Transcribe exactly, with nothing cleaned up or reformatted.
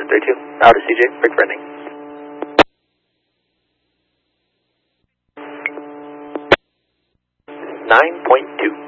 seven three two, out of C J, break for ending. nine point two.